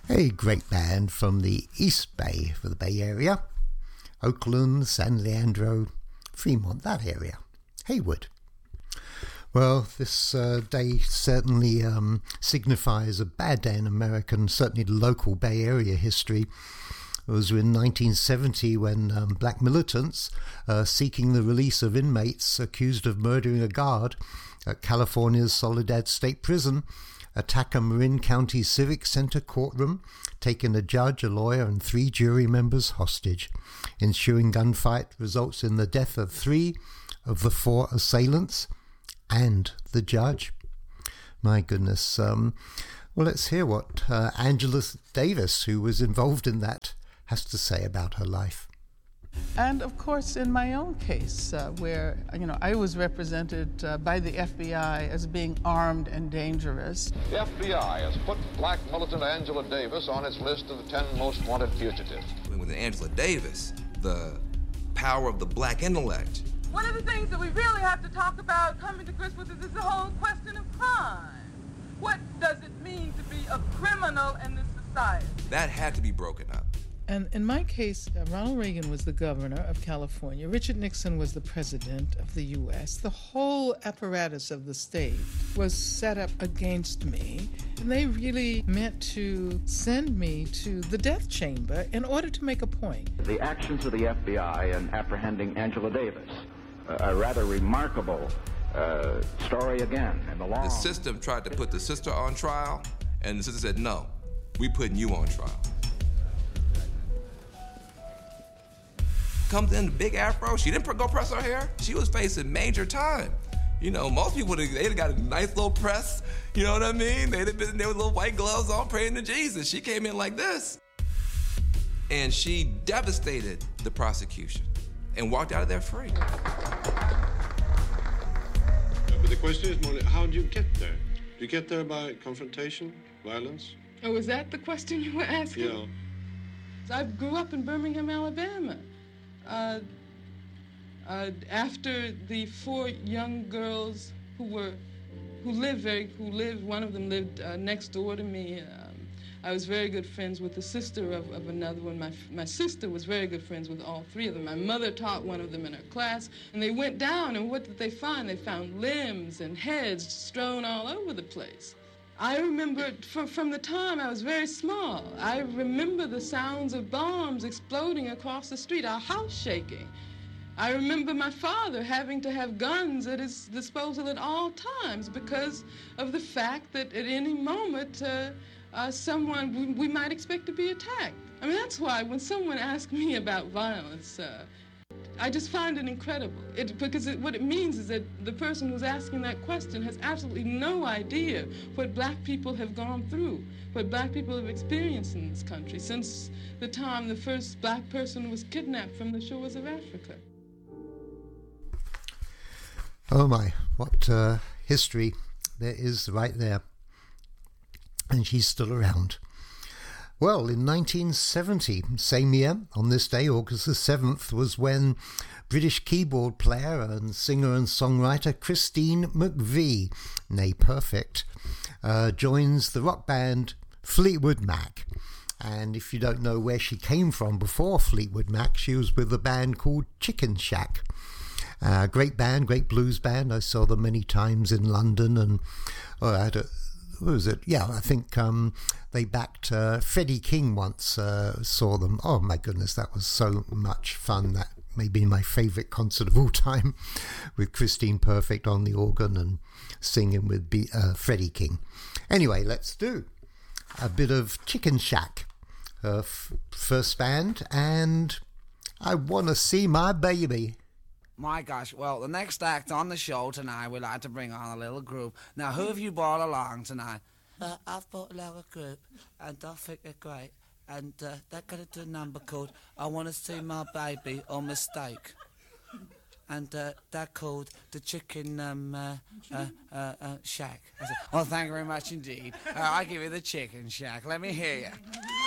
A great band from the East Bay for the Bay Area. Oakland, San Leandro, Fremont, that area. Haywood. Well, this day certainly signifies a bad day in American, certainly the local Bay Area history. It was in 1970 when black militants seeking the release of inmates accused of murdering a guard at California's Soledad State Prison attack a Marin County Civic Center courtroom, taking a judge, a lawyer, and 3 jury members hostage. Ensuing gunfight results in the death of 3 of the 4 assailants and the judge. My goodness. Well, let's hear what Angela Davis, who was involved in that, has to say about her life. And of course, in my own case, where I was represented by the FBI as being armed and dangerous. The FBI has put black militant Angela Davis on its list of the 10 most wanted fugitives. With Angela Davis, the power of the black intellect. One of the things that we really have to talk about, coming to grips with, is the whole question of crime. What does it mean to be a criminal in this society? That had to be broken up. And in my case, Ronald Reagan was the governor of California. Richard Nixon was the president of the U.S. The whole apparatus of the state was set up against me. And they really meant to send me to the death chamber in order to make a point. The actions of the FBI in apprehending Angela Davis, a rather remarkable story again. And the system tried to put the sister on trial, and the sister said, no, we putting you on trial. Comes in the big afro. She didn't go press her hair. She was facing major time. Most people, they'd have got a nice little press. You know what I mean? They'd have been there with little white gloves on praying to Jesus. She came in like this. And she devastated the prosecution and walked out of there free. But the question is, Molly, how do you get there? Do you get there by confrontation, violence? Oh, is that the question you were asking? Yeah. I grew up in Birmingham, Alabama. After the 4 young girls who lived, one of them lived next door to me. I was very good friends with the sister of another one. My sister was very good friends with all 3 of them. My mother taught one of them in her class, and they went down, and what did they find? They found limbs and heads strewn all over the place. I remember from the time I was very small, I remember the sounds of bombs exploding across the street, our house shaking. I remember my father having to have guns at his disposal at all times because of the fact that at any moment we might expect to be attacked. I mean, that's why when someone asks me about violence, I just find it incredible. What it means is that the person who's asking that question has absolutely no idea what black people have gone through, what black people have experienced in this country since the time the first black person was kidnapped from the shores of Africa. Oh my, what history there is right there. And she's still around. Well, in 1970, same year, on this day, August the 7th, was when British keyboard player and singer and songwriter Christine McVie, née Perfect, joins the rock band Fleetwood Mac. And if you don't know where she came from before Fleetwood Mac, she was with a band called Chicken Shack. Great band, great blues band. I saw them many times in London, and I had what was it? Yeah, I think they backed Freddie King once, saw them. Oh my goodness, that was so much fun. That may be my favourite concert of all time, with Christine Perfect on the organ and singing with Freddie King. Anyway, let's do a bit of Chicken Shack, her first band, and I Want to See My Baby. My gosh, well, the next act on the show tonight, we'd like to bring on a little group. Now, who have you brought along tonight? I've brought along a group, and I think they're great. And they're going to do a number called I Want to See My Baby or Mistake. And they're called the Chicken Shack. Well, thank you very much indeed. I give you the Chicken Shack. Let me hear you.